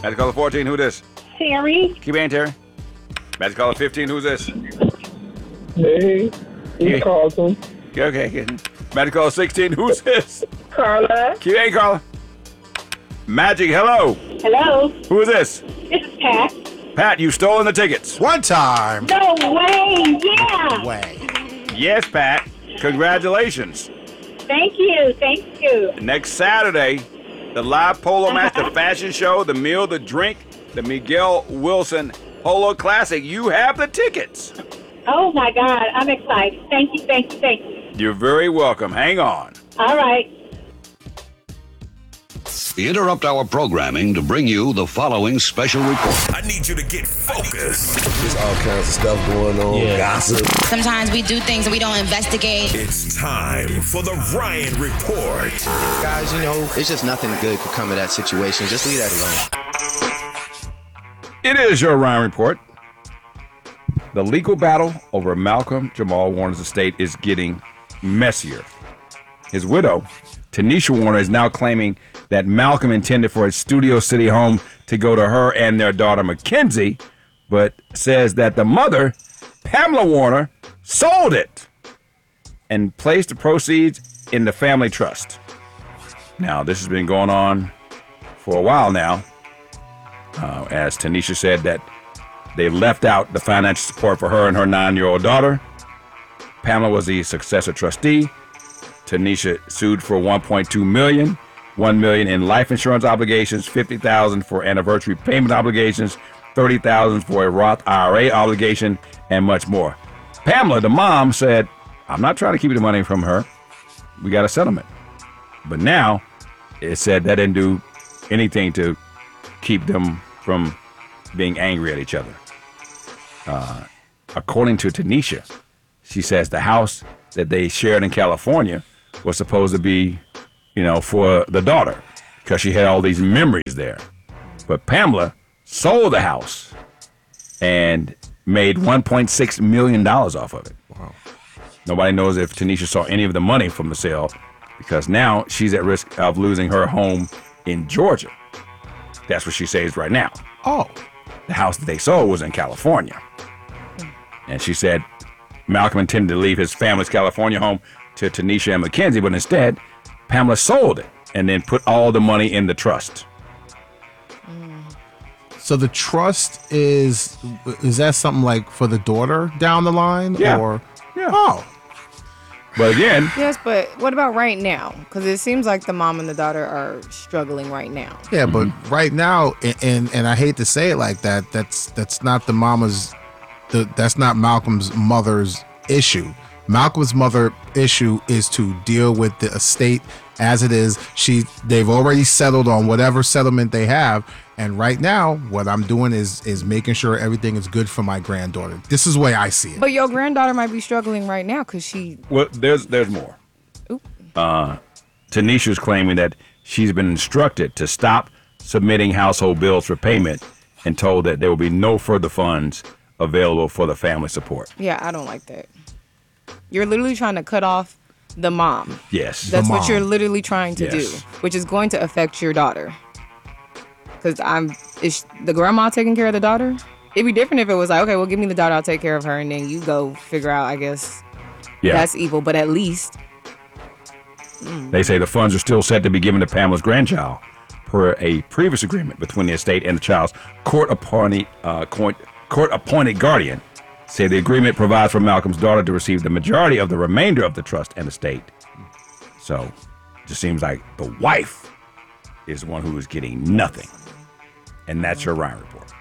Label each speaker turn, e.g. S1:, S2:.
S1: Magic caller 14, who this?
S2: Terry.
S1: Keep in, Terry. Magic caller 15, who's this?
S3: Hey, he calls him.
S1: Okay. Magic caller 16, who's this?
S2: Carla.
S1: Keep in, Carla. Magic, hello.
S2: Hello.
S1: Who is this?
S2: This is Pat.
S1: Pat, you've stolen the tickets.
S4: One time.
S2: No way. Yeah.
S4: Way.
S1: Yes, Pat. Congratulations.
S2: Thank you. Thank you.
S1: Next Saturday, the live polo match, the fashion show, the meal, the drink, the Miguel Wilson Polo Classic. You have the tickets.
S2: Oh, my God. I'm excited. Thank you. Thank you. Thank you.
S1: You're very welcome. Hang on.
S2: All right.
S5: We interrupt our programming to bring you the following special report.
S6: I need you to get focused.
S7: There's all kinds of stuff going on, gossip.
S8: Sometimes we do things and we don't investigate.
S6: It's time for the Ryan Report.
S9: Guys, it's just nothing good could come of that situation. Just leave that alone.
S1: It is your Ryan Report. The legal battle over Malcolm Jamal Warner's estate is getting messier. His widow, Tanisha Warner, is now claiming that Malcolm intended for his Studio City home to go to her and their daughter Mackenzie, but says that the mother, Pamela Warner, sold it and placed the proceeds in the family trust. Now, this has been going on for a while now, as Tanisha said that they left out the financial support for her and her 9-year-old daughter. Pamela was the successor trustee. Tanisha sued for $1.2 million. $1 million in life insurance obligations, $50,000 for anniversary payment obligations, $30,000 for a Roth IRA obligation, and much more. Pamela, the mom, said, I'm not trying to keep the money from her. We got a settlement. But now, it said that didn't do anything to keep them from being angry at each other. According to Tanisha, she says the house that they shared in California was supposed to be for the daughter, because she had all these memories there. But Pamela sold the house and made $1.6 million off of it. Wow. Nobody knows if Tanisha saw any of the money from the sale, because now she's at risk of losing her home in Georgia. That's what she says right now.
S4: Oh.
S1: The house that they sold was in California. And she said Malcolm intended to leave his family's California home to Tanisha and Mackenzie, but instead, Pamela sold it and then put all the money in the trust.
S4: So the trust is that something like for the daughter down the line?
S1: Yeah.
S4: Or,
S1: yeah.
S4: Oh.
S1: But again.
S10: Yes, but what about right now? Because it seems like the mom and the daughter are struggling right now.
S4: Yeah, but right now, and I hate to say it like that, that's not that's not Malcolm's mother's issue. Malcolm's mother issue is to deal with the estate as it is. They've already settled on whatever settlement they have, and right now what I'm doing is making sure everything is good for my granddaughter. This is the way I see it.
S10: But your granddaughter might be struggling right now because she.
S1: Well, there's more.
S10: Oop.
S1: Tanisha's claiming that she's been instructed to stop submitting household bills for payment and told that there will be no further funds available for the family support.
S10: Yeah, I don't like that. You're literally trying to cut off the mom.
S1: Yes.
S10: That's what you're literally trying to do,
S1: Yes.
S10: which is going to affect your daughter. Because is the grandma taking care of the daughter? It'd be different if it was like, okay, well, give me the daughter, I'll take care of her, and then you go figure out, I guess, that's evil. But at least.
S1: They say the funds are still set to be given to Pamela's grandchild per a previous agreement between the estate and the child's court-appointed guardian. Say the agreement provides for Malcolm's daughter to receive the majority of the remainder of the trust and estate. So it just seems like the wife is the one who is getting nothing. And that's your Ryan Report.